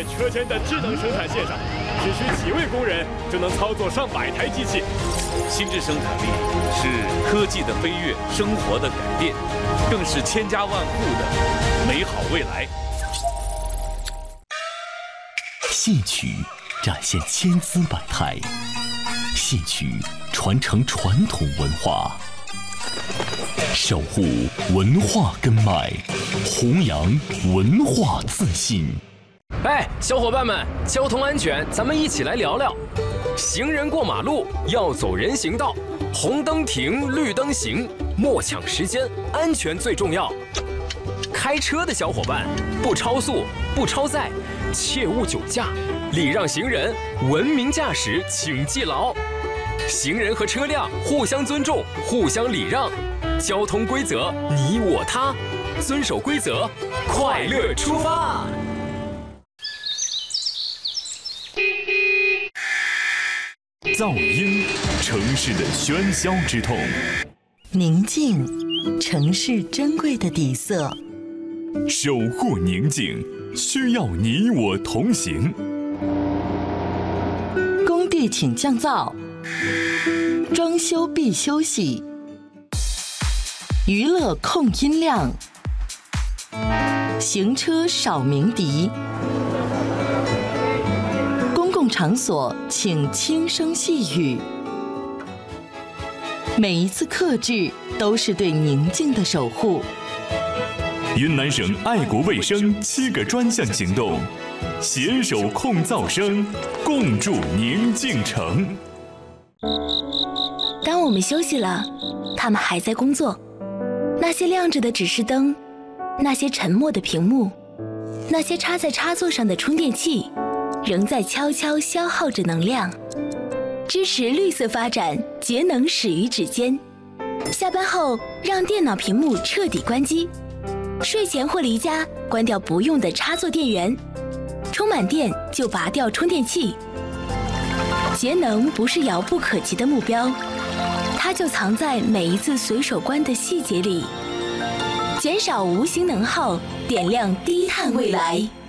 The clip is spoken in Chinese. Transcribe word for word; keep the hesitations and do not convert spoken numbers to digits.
在车间的智能生产线上，只需几位工人就能操作上百台机器。 心智生产力是科技的飞跃，生活的改变，更是千家万户的美好未来。 戏曲展现千姿百态，戏曲传承传统文化，守护文化根脉，弘扬文化自信。 哎，小伙伴们，交通安全，咱们一起来聊聊。行人过马路要走人行道，红灯停，绿灯行，莫抢时间，安全最重要。开车的小伙伴，不超速，不超载，切勿酒驾，礼让行人，文明驾驶，请记牢。行人和车辆互相尊重，互相礼让，交通规则你我他，遵守规则，快乐出发。 噪音，城市的喧嚣之痛； 宁静，城市珍贵的底色。 守护宁静，需要你我同行。 工地请降噪，装修必休息。娱乐控音量，行车少鸣笛。公共场所请轻声细语。每一次克制都是对宁静的守护。 云南省爱国卫生七个专项行动，携手控噪声，共筑宁静城。 当我们休息了，他们还在工作。那些亮着的指示灯，那些沉默的屏幕，那些插在插座上的充电器，仍在悄悄消耗着能量。支持绿色发展，节能始于指尖。下班后，让电脑屏幕彻底关机。睡前或离家，关掉不用的插座电源，充满电就拔掉充电器。节能不是遥不可及的目标，它就藏在每一次随手关的细节里。减少无形能耗，点亮低碳未来。